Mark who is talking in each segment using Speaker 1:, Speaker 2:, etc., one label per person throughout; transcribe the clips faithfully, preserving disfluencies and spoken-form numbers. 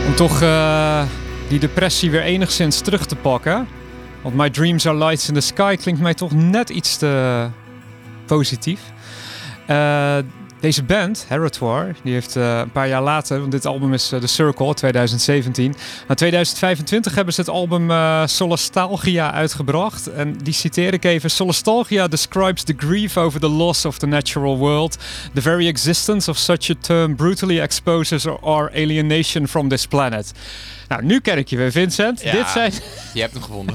Speaker 1: Om toch uh, die depressie weer enigszins terug te pakken. Want My Dreams Are Lights in the Sky klinkt mij toch net iets te positief. Uh, deze band, Heritoire, die heeft uh, een paar jaar later, want dit album is uh, The Circle, twintig zeventien. Maar twintig vijfentwintig hebben ze het album uh, Solastalgia uitgebracht. En die citeer ik even. Solastalgia describes the grief over the loss of the natural world. The very existence of such a term brutally exposes our alienation from this planet. Nou, nu ken ik je weer, Vincent.
Speaker 2: Ja,
Speaker 1: Dit zijn...
Speaker 2: je hebt hem gevonden.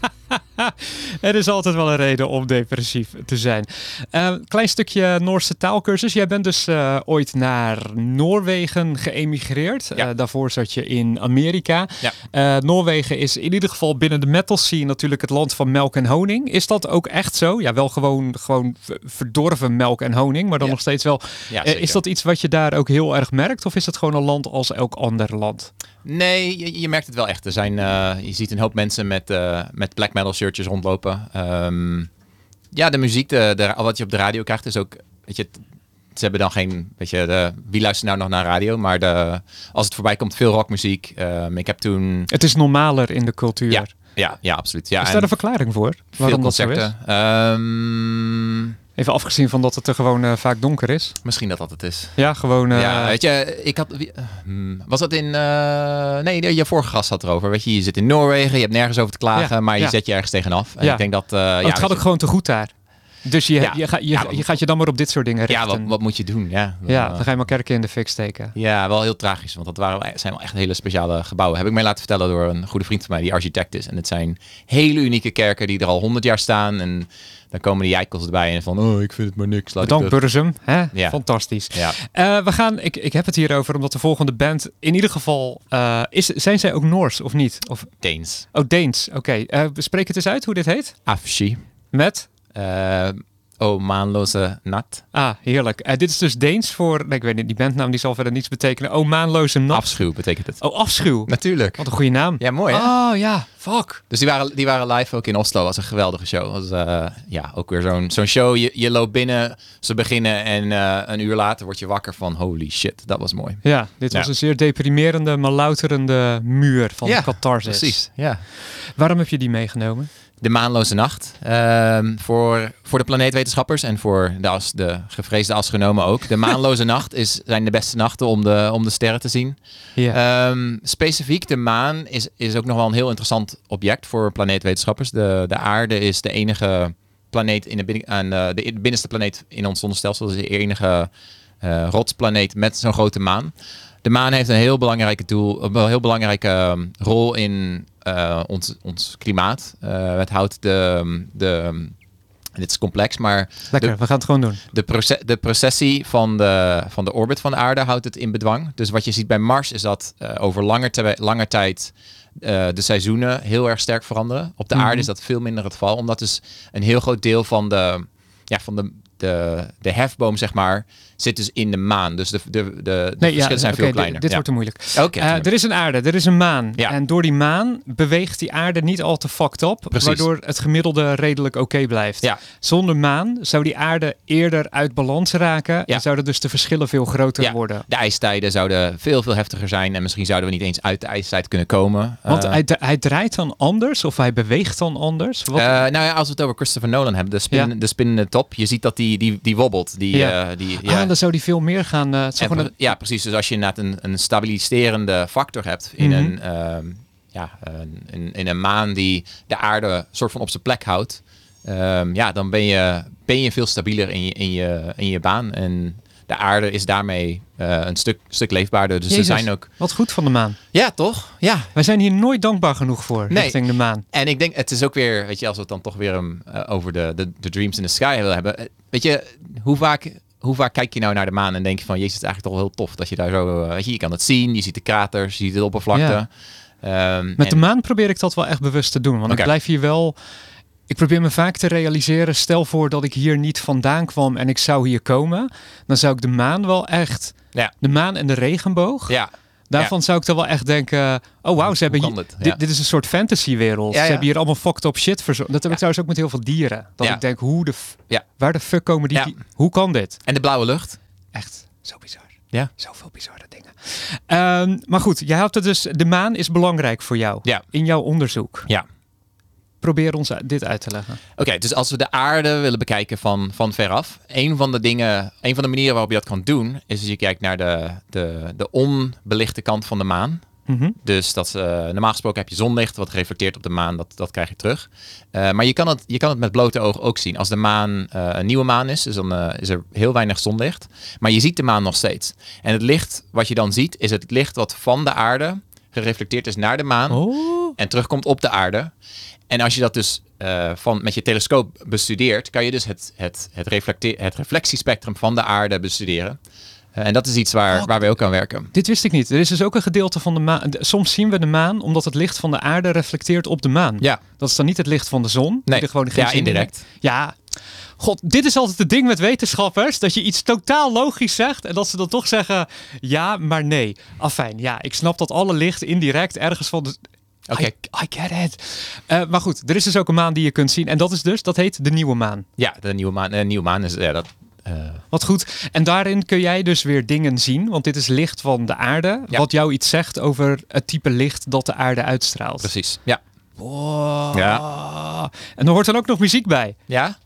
Speaker 1: Er is altijd wel een reden om depressief te zijn. Uh, klein stukje Noorse taalkursus. Jij bent dus uh, ooit naar Noorwegen geëmigreerd.
Speaker 2: Ja.
Speaker 1: Uh, daarvoor zat je in Amerika.
Speaker 2: Ja.
Speaker 1: Uh, Noorwegen is in ieder geval binnen de metal scene natuurlijk het land van melk en honing. Is dat ook echt zo? Ja, wel gewoon, gewoon verdorven melk en honing, maar dan
Speaker 2: ja.
Speaker 1: nog steeds wel.
Speaker 2: Ja,
Speaker 1: uh, is dat iets wat je daar ook heel erg merkt? Of is het gewoon een land als elk ander land?
Speaker 2: Nee, je, je merkt het wel echt. Er zijn, uh, je ziet een hoop mensen met, uh, met black metal shirtjes rondlopen. Um, ja, de muziek, de, de, wat je op de radio krijgt, is ook... Weet je, ze hebben dan geen... Weet je, de, wie luistert nou nog naar radio? Maar de, als het voorbij komt, veel rockmuziek. Um, ik heb toen...
Speaker 1: Het is normaler in de cultuur.
Speaker 2: Ja, ja, ja absoluut. Ja,
Speaker 1: is daar een verklaring voor?
Speaker 2: Veel concerten. Um,
Speaker 1: Even afgezien van dat het er gewoon uh, vaak donker is.
Speaker 2: Misschien dat dat het is.
Speaker 1: Ja, gewoon... Uh...
Speaker 2: Ja, weet je, ik had... Uh, was dat in... Uh, nee, je vorige gast had erover. Weet je, je zit in Noorwegen, je hebt nergens over te klagen, ja, maar je
Speaker 1: ja.
Speaker 2: zet je ergens tegenaf. En
Speaker 1: ja.
Speaker 2: ik denk dat... Uh,
Speaker 1: oh,
Speaker 2: ja,
Speaker 1: het gaat ook
Speaker 2: je...
Speaker 1: gewoon te goed daar. Dus je, ja. je, ga, je, ja, je gaat je dan maar op dit soort dingen richten.
Speaker 2: Ja, wat, wat moet je doen? Ja, dan,
Speaker 1: ja, dan ga je maar kerken in de fik steken.
Speaker 2: Ja, wel heel tragisch, want dat waren, zijn wel echt hele speciale gebouwen. Heb ik mij laten vertellen door een goede vriend van mij, die architect is. En het zijn hele unieke kerken die er al honderd jaar staan. En dan komen die eikels erbij en van, oh, ik vind het maar niks. Laat
Speaker 1: Bedankt, Burzum. Hè?
Speaker 2: Ja.
Speaker 1: Fantastisch.
Speaker 2: Ja.
Speaker 1: Uh, we gaan, ik, ik heb het hierover, omdat de volgende band, in ieder geval, uh, is, zijn zij ook Noors of niet? Of...
Speaker 2: Deens.
Speaker 1: Oh, Deens. Oké. Okay. Uh, spreek het eens uit hoe dit heet.
Speaker 2: Afschi.
Speaker 1: Met?
Speaker 2: Uh, Oh, maanloze nat.
Speaker 1: Ah, heerlijk. Uh, dit is dus Deens voor... Nee, ik weet niet, die bandnaam die zal verder niets betekenen. Oh, maanloze nat.
Speaker 2: Afschuw betekent het.
Speaker 1: Oh, afschuw.
Speaker 2: Natuurlijk.
Speaker 1: Wat een goede naam.
Speaker 2: Ja, mooi hè?
Speaker 1: Oh, ja. Fuck.
Speaker 2: Dus die waren, die waren live ook in Oslo. Was een geweldige show. Was, uh, ja, ook weer zo'n zo'n show. Je, je loopt binnen, ze beginnen en uh, een uur later word je wakker van holy shit. Dat was mooi.
Speaker 1: Ja, dit
Speaker 2: ja.
Speaker 1: was een zeer deprimerende, maar louterende muur van
Speaker 2: ja,
Speaker 1: catharsis.
Speaker 2: Precies, ja.
Speaker 1: Waarom heb je die meegenomen?
Speaker 2: De maanloze nacht. Uh, voor, voor de planeetwetenschappers en voor de, as, de gevreesde astronomen ook. De maanloze nacht is, zijn de beste nachten om de, om de sterren te zien.
Speaker 1: Yeah.
Speaker 2: Um, specifiek de maan is, is ook nog wel een heel interessant object voor planeetwetenschappers. De, de aarde is de enige planeet in de, binnen, aan de, de binnenste planeet in ons zonnestelsel. Dus de enige uh, rotsplaneet met zo'n grote maan. De maan heeft een heel belangrijke doel, een heel belangrijke um, rol in uh, ons, ons klimaat. Uh, het houdt de, de, dit is complex, maar...
Speaker 1: Lekker,
Speaker 2: de,
Speaker 1: we gaan het gewoon doen.
Speaker 2: De, proces, de processie van de, van de orbit van de aarde houdt het in bedwang. Dus wat je ziet bij Mars is dat uh, over lange, te, lange tijd uh, de seizoenen heel erg sterk veranderen. Op de mm-hmm. aarde is dat veel minder het geval, omdat dus een heel groot deel van de... Ja, van de De, de hefboom, zeg maar, zit dus in de maan. Dus de, de, de, de nee, verschillen ja, zijn
Speaker 1: okay,
Speaker 2: veel kleiner.
Speaker 1: D- dit
Speaker 2: ja.
Speaker 1: wordt te moeilijk.
Speaker 2: Okay,
Speaker 1: uh, er is een aarde, er is een maan.
Speaker 2: Ja.
Speaker 1: En door die maan beweegt die aarde niet al te fucked up.
Speaker 2: Precies.
Speaker 1: Waardoor het gemiddelde redelijk oké okay blijft.
Speaker 2: Ja.
Speaker 1: Zonder maan zou die aarde eerder uit balans raken. Ja. En zouden dus de verschillen veel groter
Speaker 2: ja.
Speaker 1: worden.
Speaker 2: De ijstijden zouden veel, veel heftiger zijn. En misschien zouden we niet eens uit de ijstijd kunnen komen.
Speaker 1: Want
Speaker 2: uh,
Speaker 1: hij, hij draait dan anders? Of hij beweegt dan anders? Wat?
Speaker 2: Uh, nou ja, als we het over Christopher Nolan hebben. De, spin, ja. de spinnende top. Je ziet dat die, die, die wobbelt. Die,
Speaker 1: ja.
Speaker 2: uh, die, ja.
Speaker 1: Ah, dan zou die veel meer gaan... Uh,
Speaker 2: en, een... Ja, precies. Dus als je inderdaad een, een stabiliserende factor hebt in, mm-hmm. een, uh, ja, een, in, in een maan die de aarde soort van op zijn plek houdt. Um, ja, dan ben je, ben je veel stabieler in je, in, je, in je baan. En de aarde is daarmee uh, een stuk, stuk leefbaarder. Dus
Speaker 1: Jezus,
Speaker 2: er zijn ook...
Speaker 1: Wat goed van de maan.
Speaker 2: Ja, toch? Ja.
Speaker 1: Wij zijn hier nooit dankbaar genoeg voor,
Speaker 2: nee.
Speaker 1: richting de maan.
Speaker 2: En ik denk, het is ook weer, weet je, als we het dan toch weer um, uh, over de, de, de Dreams in the Sky willen hebben. Weet je, hoe vaak... Hoe vaak kijk je nou naar de maan en denk je van... Jezus, het is eigenlijk toch wel heel tof dat je daar zo... Weet je, je kan het zien, je ziet de kraters, je ziet de oppervlakte.
Speaker 1: Ja. Um, Met en... de maan probeer ik dat wel echt bewust te doen. Want okay. ik blijf hier wel... Ik probeer me vaak te realiseren... Stel voor dat ik hier niet vandaan kwam en ik zou hier komen. Dan zou ik de maan wel echt...
Speaker 2: Ja.
Speaker 1: De maan en de regenboog...
Speaker 2: Ja.
Speaker 1: Daarvan ja. zou ik dan wel echt denken... Oh wauw, ze hebben hier...
Speaker 2: Dit?
Speaker 1: Ja. Dit, dit is een soort fantasywereld. Ja, ja. Ze hebben hier allemaal fucked up shit verzorgd. Dat heb
Speaker 2: ja.
Speaker 1: ik trouwens ook met heel veel dieren. Dat
Speaker 2: ja.
Speaker 1: ik denk, hoe de... F-
Speaker 2: ja.
Speaker 1: Waar de fuck komen die...
Speaker 2: Ja.
Speaker 1: die hoe kan dit?
Speaker 2: En de blauwe lucht?
Speaker 1: Echt, zo bizar.
Speaker 2: Ja.
Speaker 1: Zoveel bizarre dingen. Um, maar goed, jij had het dus, de maan is belangrijk voor jou
Speaker 2: Ja.
Speaker 1: in jouw onderzoek.
Speaker 2: Ja.
Speaker 1: Probeer ons dit uit te leggen.
Speaker 2: Oké, okay, dus als we de aarde willen bekijken van, van veraf, een van de dingen, een van de manieren waarop je dat kan doen, is als je kijkt naar de, de, de onbelichte kant van de maan.
Speaker 1: Mm-hmm.
Speaker 2: Dus dat, uh, normaal gesproken heb je zonlicht wat reflecteert op de maan, dat, dat krijg je terug. Uh, maar je kan, het, je kan het met blote oog ook zien. Als de maan uh, een nieuwe maan is, dus dan uh, is er heel weinig zonlicht. Maar je ziet de maan nog steeds. En het licht wat je dan ziet, is het licht wat van de aarde gereflecteerd is naar de maan
Speaker 1: Oh.
Speaker 2: en terugkomt op de aarde. En als je dat dus uh, van, met je telescoop bestudeert, kan je dus het, het, het, reflecte- het reflectiespectrum van de aarde bestuderen. Uh, en dat is iets waar,
Speaker 1: Oh.
Speaker 2: waar wij ook aan werken.
Speaker 1: Dit wist ik niet. Er is dus ook een gedeelte van de maan. Soms zien we de maan omdat het licht van de aarde reflecteert op de maan.
Speaker 2: Ja.
Speaker 1: Dat is dan niet het licht van de zon.
Speaker 2: Nee,
Speaker 1: die er gewoon geen
Speaker 2: ja,
Speaker 1: zin in
Speaker 2: indirect.
Speaker 1: heeft. Ja. God, dit is altijd het ding met wetenschappers. Dat je iets totaal logisch zegt. En dat ze dan toch zeggen ja, maar nee. Afijn, ja, ik snap dat alle licht indirect ergens van de...
Speaker 2: Oké. Okay.
Speaker 1: I, I get it. Uh, maar goed, er is dus ook een maan die je kunt zien. En dat is dus, dat heet de nieuwe maan.
Speaker 2: Ja, de nieuwe maan, de nieuwe maan is... Ja, dat, uh...
Speaker 1: Wat goed. En daarin kun jij dus weer dingen zien. Want dit is licht van de aarde.
Speaker 2: Ja.
Speaker 1: Wat jou iets zegt over het type licht dat de aarde uitstraalt.
Speaker 2: Precies, ja.
Speaker 1: Wow.
Speaker 2: Ja.
Speaker 1: En er hoort dan ook nog muziek bij.
Speaker 2: Ja?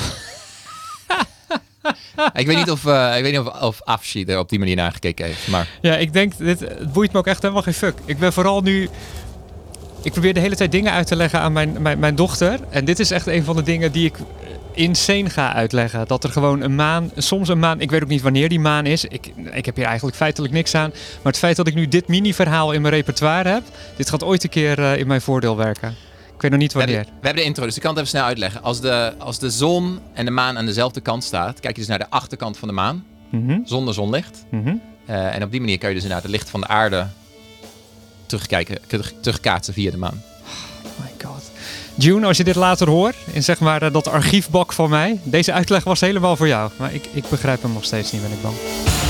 Speaker 2: ik weet niet of, uh, ik weet niet of, of Afshi er op die manier naar gekeken heeft. Maar...
Speaker 1: Ja, ik denk, dit het boeit me ook echt helemaal geen fuck. Ik ben vooral nu... Ik probeer de hele tijd dingen uit te leggen aan mijn, mijn, mijn dochter. En dit is echt een van de dingen die ik insane ga uitleggen. Dat er gewoon een maan, soms een maan... Ik weet ook niet wanneer die maan is. Ik, ik heb hier eigenlijk feitelijk niks aan. Maar het feit dat ik nu dit mini-verhaal in mijn repertoire heb... Dit gaat ooit een keer uh, in mijn voordeel werken. Ik weet nog niet wanneer.
Speaker 2: We hebben, we hebben de intro, dus ik kan het even snel uitleggen. Als de, als de zon en de maan aan dezelfde kant staat... kijk je dus naar de achterkant van de maan.
Speaker 1: Mm-hmm.
Speaker 2: Zonder zonlicht.
Speaker 1: Mm-hmm.
Speaker 2: Uh, en op die manier kan je dus inderdaad het licht van de aarde... terugkijken, terug, terugkaatsen via de maan.
Speaker 1: Oh my god. June, als je dit later hoort, in zeg maar dat archiefbak van mij, deze uitleg was helemaal voor jou. Maar ik, ik begrijp hem nog steeds niet, ben ik bang.